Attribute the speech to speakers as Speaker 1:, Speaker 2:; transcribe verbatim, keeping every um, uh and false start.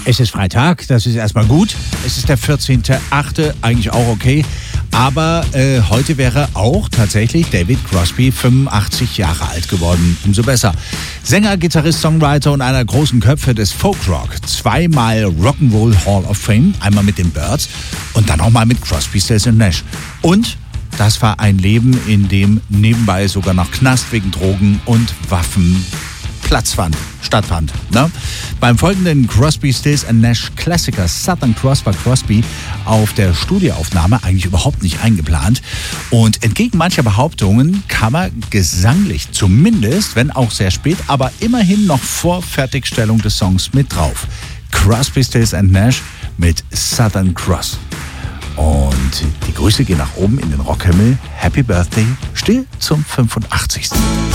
Speaker 1: Es ist Freitag, das ist erstmal gut. Es ist der vierzehnter achte, eigentlich auch okay. Aber äh, heute wäre auch tatsächlich David Crosby fünfundachtzig Jahre alt geworden. Umso besser. Sänger, Gitarrist, Songwriter und einer der großen Köpfe des Folkrock. Zweimal Rock'n'Roll Hall of Fame, einmal mit den Byrds und dann auch mal mit Crosby, Stills and Nash. Und das war ein Leben, in dem nebenbei sogar noch Knast wegen Drogen und Waffen Platz fand, stattfand. Ne? Beim folgenden Crosby, Stills and Nash Klassiker Southern Cross war Crosby auf der Studioaufnahme eigentlich überhaupt nicht eingeplant. Und entgegen mancher Behauptungen kam er gesanglich zumindest, wenn auch sehr spät, aber immerhin noch vor Fertigstellung des Songs mit drauf. Crosby, Stills and Nash mit Southern Cross. Und die Grüße gehen nach oben in den Rockhimmel. Happy Birthday, still zum fünfundachtzigsten